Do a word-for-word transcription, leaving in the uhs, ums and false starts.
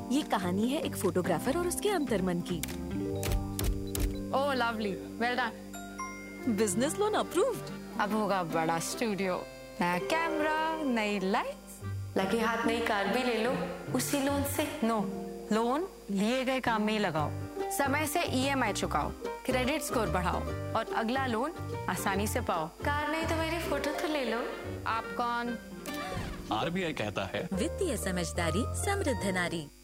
ये कहानी है एक फोटोग्राफर और उसके अंतर्मन की। ओह lovely, well done. Business loan approved. अब होगा बड़ा स्टूडियो, नया कैमरा, नई लाइट्स, लगे हाथ नई कार भी ले लो उसी लोन से। नो, लोन लिए गए काम में ही लगाओ, समय से ईएमआई चुकाओ, क्रेडिट स्कोर बढ़ाओ और अगला लोन आसानी से पाओ। कार नहीं तो मेरी फोटो तो ले लो। आप कौन? आरबीआई कहता है वित्तीय समझदारी समृद्ध नारी।